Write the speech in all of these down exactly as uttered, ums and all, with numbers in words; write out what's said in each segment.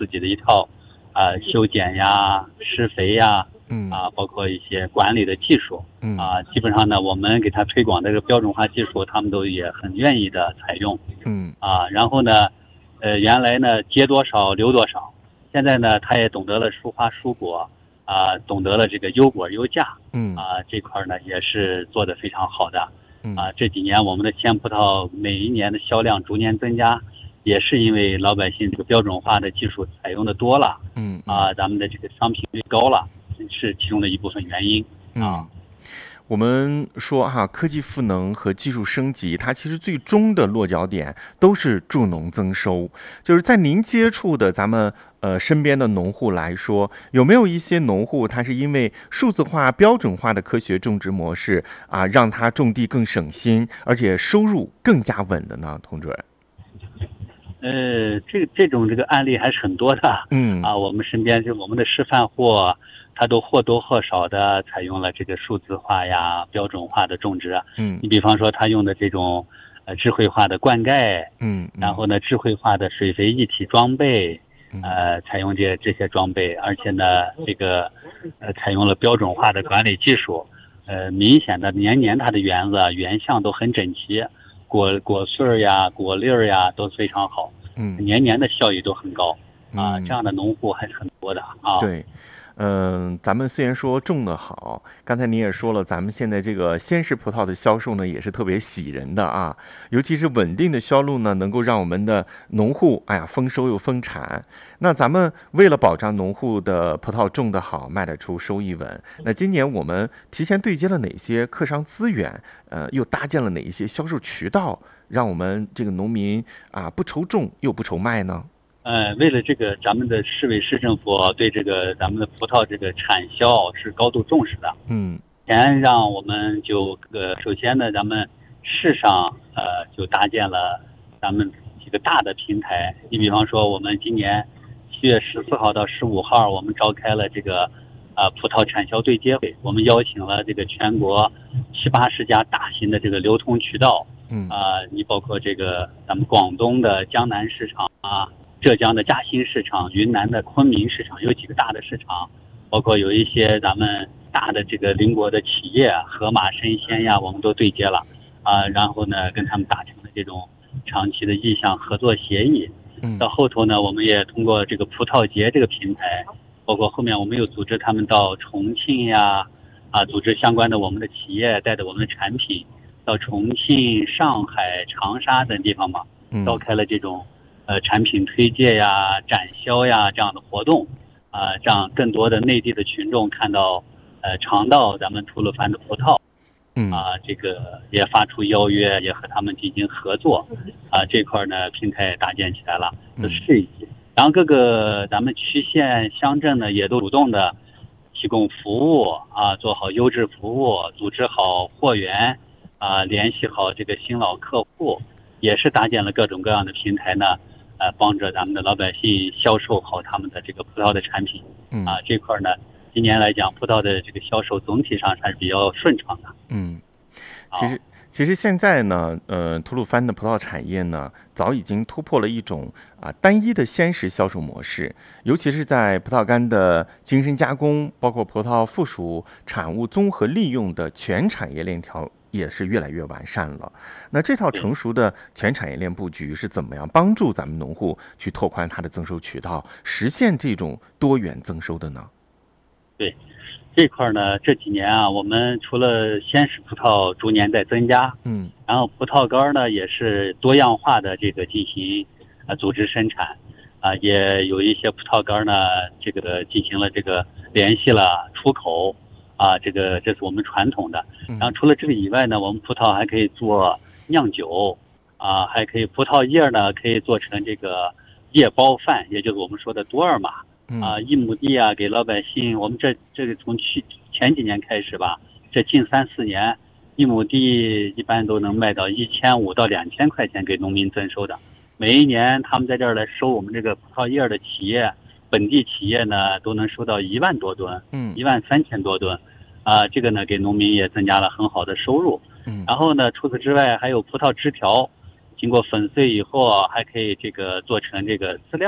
自己的一套啊、呃、修剪呀、施肥呀， 嗯啊，包括一些管理的技术， 嗯啊，基本上呢，我们给他推广这个标准化技术，他们都也很愿意的采用， 嗯啊，然后呢，呃，原来呢结多少留多少，现在呢，他也懂得了疏花疏果，啊，懂得了这个优果优价， 嗯啊，这块呢也是做得非常好的， 嗯啊，这几年我们的鲜葡萄每一年的销量逐年增加，也是因为老百姓这个标准化的技术采用的多了， 嗯啊，咱们的这个商品率高了，是其中的一部分原因啊。 嗯。我们说哈，科技赋能和技术升级，它其实最终的落脚点都是助农增收。就是在您接触的咱们呃身边的农户来说，有没有一些农户他是因为数字化、标准化的科学种植模式啊，让他种地更省心，而且收入更加稳的呢？童主任。 呃，这这种这个案例还是很多的， 嗯啊，我们身边就我们的示范户，他都或多或少的采用了这个数字化呀、标准化的种植。 嗯你比方说他用的这种呃智慧化的灌溉， 嗯， 然后呢智慧化的水肥一体装备， 嗯呃，采用这这些装备，而且呢这个呃采用了标准化的管理技术，呃，明显的年年它的园子园相都很整齐。果果穗呀、果粒儿呀都非常好， 嗯年年的效益都很高啊。 嗯这样的农户还是很多的啊。 对。嗯，咱们虽然说种的好，刚才您也说了，咱们现在这个鲜食葡萄的销售呢，也是特别喜人的啊，尤其是稳定的销路呢，能够让我们的农户，哎呀，丰收又丰产。那咱们为了保障农户的葡萄种得好，卖得出，收益稳，那今年我们提前对接了哪些客商资源？呃，又搭建了哪一些销售渠道，让我们这个农民啊不愁种又不愁卖呢？ 呃，为了这个，咱们的市委市政府对这个咱们的葡萄这个产销是高度重视的。 嗯， 先让我们就呃，首先呢，咱们市上呃就搭建了咱们几个大的平台。你比方说，我们今年七月十四号到十五号，我们召开了这个呃葡萄产销对接会，我们邀请了这个全国七八十家大型的这个流通渠道。 嗯啊、呃，你包括这个咱们广东的江南市场啊。浙江的嘉兴市场、云南的昆明市场有几个大的市场，包括有一些咱们大的这个邻国的企业，盒马生鲜呀，我们都对接了啊。然后呢，跟他们达成了这种长期的意向合作协议。到后头呢，我们也通过这个葡萄节这个平台，包括后面我们又组织他们到重庆呀，啊，组织相关的我们的企业带着我们的产品到重庆、上海、长沙等地方嘛，召开了这种。呃，产品推介呀、展销呀这样的活动，啊、呃，让更多的内地的群众看到，呃，尝到咱们吐鲁番的葡萄， 嗯啊、呃，这个也发出邀约，也和他们进行合作，啊、呃，这块呢平台搭建起来了，这是这一些。然后各个咱们区县乡镇呢也都主动的提供服务啊，做好优质服务，组织好货源啊，联系好这个新老客户，也是搭建了各种各样的平台呢。呃，帮着咱们的老百姓销售好他们的这个葡萄的产品， 嗯啊，这块呢，今年来讲，葡萄的这个销售总体上还是比较顺畅的。 嗯，其实其实现在呢，呃，吐鲁番的葡萄产业呢，早已经突破了一种啊单一的鲜食销售模式，尤其是在葡萄干的精深加工，包括葡萄附属产物综合利用的全产业链条。也是越来越完善了。那这套成熟的全产业链布局是怎么样帮助咱们农户去拓宽它的增收渠道，实现这种多元增收的呢？ 对，这块呢，这几年啊，我们除了鲜食葡萄逐年在增加， 嗯， 然后葡萄干呢也是多样化的这个进行呃组织生产，啊、呃，也有一些葡萄干呢，这个进行了这个联系了出口。啊，这个这是我们传统的。然后除了这个以外呢，我们葡萄还可以做酿酒，啊，还可以葡萄叶呢可以做成这个叶包饭，也就是我们说的多尔玛。啊，一亩地啊，给老百姓，我们这这个从去前几年开始吧，这近三四年，一亩地一般都能卖到一千五到两千块钱给农民增收的。每一年他们在这儿来收我们这个葡萄叶的企业，本地企业呢都能收到一万多吨， 嗯， 一万三千多吨。啊，这个呢给农民也增加了很好的收入。 嗯， 然后呢，除此之外还有葡萄枝条，经过粉碎以后还可以这个做成这个饲料，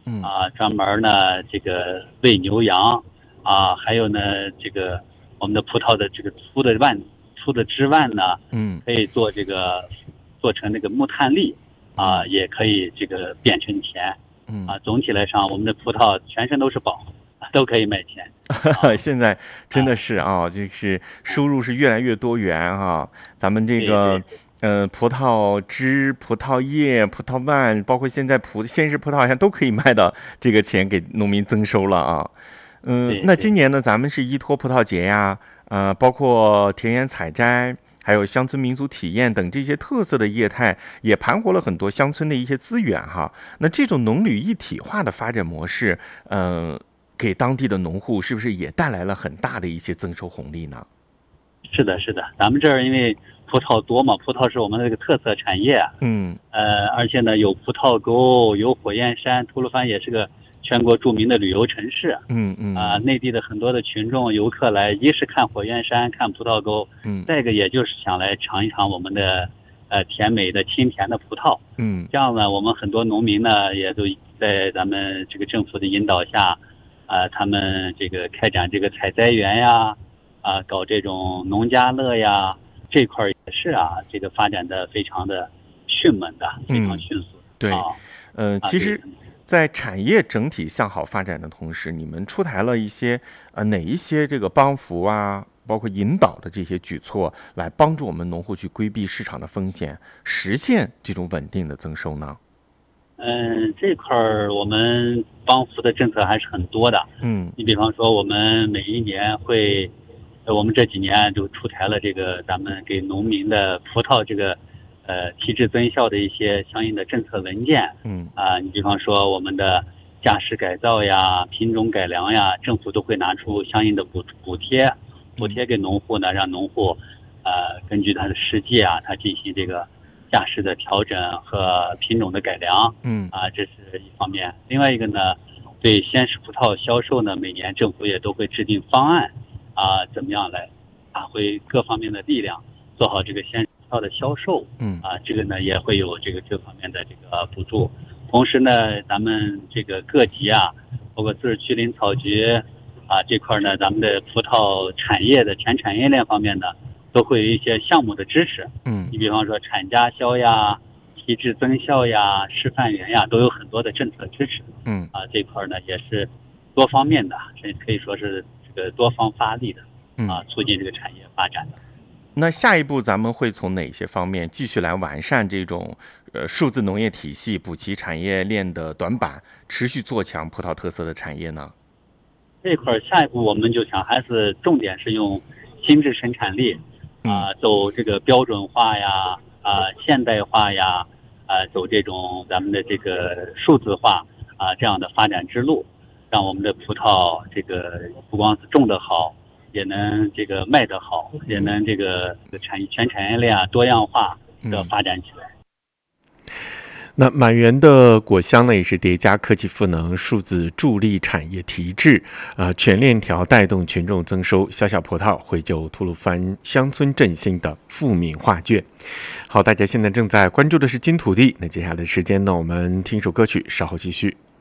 嗯啊，专门呢这个喂牛羊啊，还有呢这个我们的葡萄的这个粗的腕粗的枝蔓呢， 嗯可以做这个做成那个木炭粒啊，也可以这个变成钱嗯啊。总体来上，我们的葡萄全身都是宝，都可以卖钱。 嗯，现在真的是啊，就是收入是越来越多元啊。咱们这个呃葡萄汁、葡萄叶、葡萄瓣，包括现在葡鲜食葡萄好像都可以卖到这个钱给农民增收了啊。嗯，那今年呢，咱们是依托葡萄节呀，呃，包括田园采摘，还有乡村民俗体验等这些特色的业态，也盘活了很多乡村的一些资源哈。那这种农旅一体化的发展模式，嗯、呃，给当地的农户是不是也带来了很大的一些增收红利呢？ 是的，是的，咱们这儿因为葡萄多嘛，葡萄是我们的这个特色产业， 嗯， 呃，而且呢有葡萄沟，有火焰山，吐鲁番也是个全国著名的旅游城市， 嗯嗯啊、呃，内地的很多的群众游客来，一是看火焰山，看葡萄沟， 嗯， 再一个也就是想来尝一尝我们的呃甜美的清甜的葡萄， 嗯， 这样呢，我们很多农民呢也都在咱们这个政府的引导下，啊、呃，他们这个开展这个采摘园呀，啊、呃，搞这种农家乐呀，这块也是啊，这个发展的非常的迅猛的，非常迅速。 嗯、对， 啊， 呃，其实。在产业整体向好发展的同时，你们出台了一些呃哪一些这个帮扶啊，包括引导的这些举措，来帮助我们农户去规避市场的风险，实现这种稳定的增收呢？ 嗯，这块儿我们帮扶的政策还是很多的。 嗯， 你比方说，我们每一年会，呃，我们这几年就出台了这个咱们给农民的葡萄这个。呃，提质增效的一些相应的政策文件， 嗯啊、呃，你比方说我们的价室改造呀、品种改良呀，政府都会拿出相应的补补贴，补贴给农户呢，让农户，呃，根据他的实际啊，他进行这个价室的调整和品种的改良， 嗯啊、呃，这是一方面。另外一个呢，对鲜食葡萄销售呢，每年政府也都会制定方案，啊、呃，怎么样来发挥各方面的力量，做好这个鲜。的销售， 嗯啊，这个呢也会有这个这方面的这个补助。同时呢，咱们这个各级啊，包括自治区林草局啊这块呢，咱们的葡萄产业的全产业链方面呢，都会有一些项目的支持。 嗯， 你比方说产家销呀、提质增效呀、示范园呀，都有很多的政策支持。 嗯， 啊，这块呢也是多方面的，这可以说是这个多方发力的，啊，促进这个产业发展的。 那下一步咱们会从哪些方面继续来完善这种呃数字农业体系，补齐产业链的短板，持续做强葡萄特色的产业呢？ 这块下一步我们就想还是重点是用新质生产力啊、呃，走这个标准化呀，啊、呃、现代化呀，啊、呃、走这种咱们的这个数字化啊、呃、这样的发展之路，让我们的葡萄这个不光是种得好。也能这个卖得好，也能这个产业全产业链啊多样化的发展起来。 嗯、那满园的果香呢，也是叠加科技赋能、数字助力产业提质，啊、呃，全链条带动群众增收。小小葡萄绘就吐鲁番乡村振兴的富民画卷。好，大家现在正在关注的是金土地。那接下来的时间呢，我们听首歌曲，稍后继续。